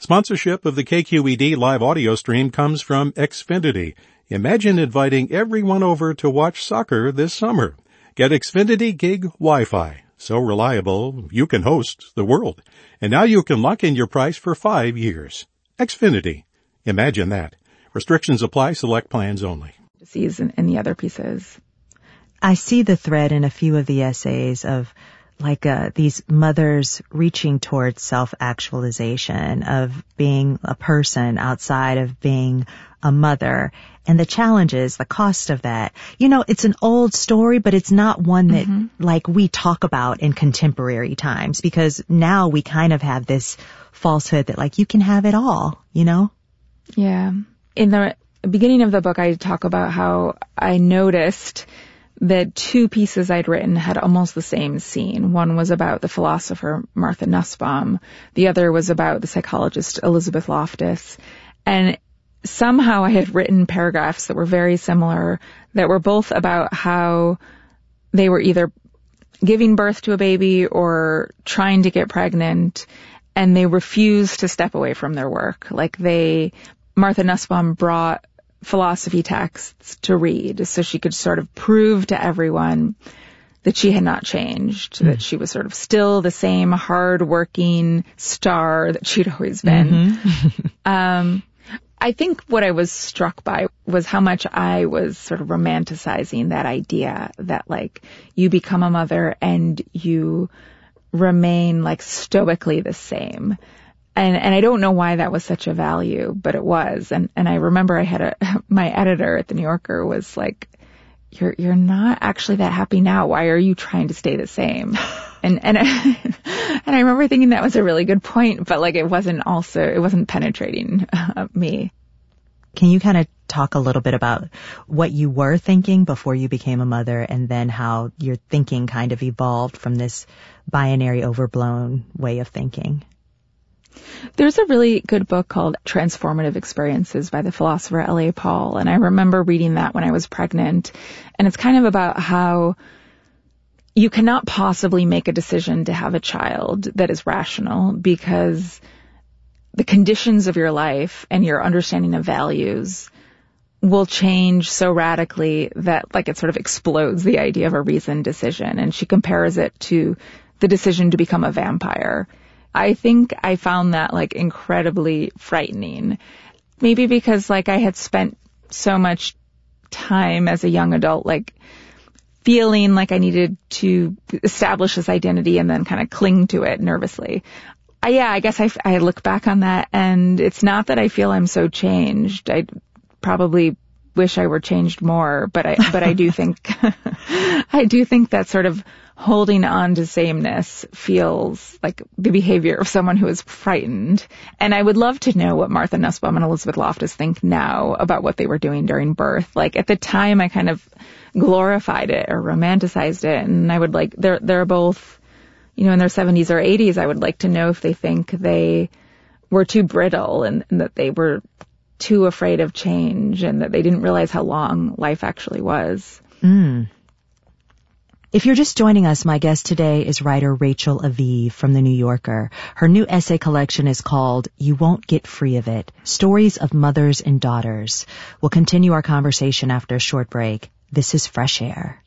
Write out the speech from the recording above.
Sponsorship of the KQED live audio stream comes from Xfinity. Imagine inviting everyone over to watch soccer this summer. Get Xfinity Gig Wi-Fi. So reliable, you can host the world. And now you can lock in your price for 5 years. Xfinity. Imagine that. Restrictions apply. Select plans only. And the other pieces. I see the thread in a few of the essays of these mothers reaching towards self-actualization, of being a person outside of being a mother, and the challenges, the cost of that. You know, it's an old story, but it's not one that we talk about in contemporary times, because now we kind of have this falsehood that you can have it all, you know? Yeah. In the beginning of the book, I talk about how I noticed that 2 pieces I'd written had almost the same scene. One was about the philosopher Martha Nussbaum. The other was about the psychologist Elizabeth Loftus. And somehow I had written paragraphs that were very similar, that were both about how they were either giving birth to a baby or trying to get pregnant, and they refused to step away from their work. Martha Nussbaum brought philosophy texts to read so she could sort of prove to everyone that she had not changed, that she was sort of still the same hard-working star that she'd always been. I think what I was struck by was how much I was sort of romanticizing that idea that you become a mother and you remain stoically the same. And I don't know why that was such a value, but it was. And I remember I had my editor at the New Yorker was like, you're not actually that happy now. Why are you trying to stay the same? And I remember thinking that was a really good point, but it wasn't penetrating me. Can you kind of talk a little bit about what you were thinking before you became a mother, and then how your thinking kind of evolved from this binary, overblown way of thinking? There's a really good book called Transformative Experiences by the philosopher L.A. Paul, and I remember reading that when I was pregnant, and it's kind of about how you cannot possibly make a decision to have a child that is rational, because the conditions of your life and your understanding of values will change so radically that it sort of explodes the idea of a reasoned decision. And she compares it to the decision to become a vampire. I think I found that incredibly frightening. Maybe because I had spent so much time as a young adult feeling like I needed to establish this identity and then kind of cling to it nervously. I guess I look back on that, and it's not that I feel I'm so changed. I probably wish I were changed more, but I do think that sort of holding on to sameness feels like the behavior of someone who is frightened. And I would love to know what Martha Nussbaum and Elizabeth Loftus think now about what they were doing during birth. At the time, I kind of glorified it or romanticized it, and I would they're both, in their 70s or 80s. I would like to know if they think they were too brittle and that they were too afraid of change and that they didn't realize how long life actually was. If you're just joining us, my guest today is writer Rachel Aviv from The New Yorker. Her new essay collection is called You Won't Get Free of It, Stories of Mothers and Daughters. We'll continue our conversation after a short break. This is Fresh Air.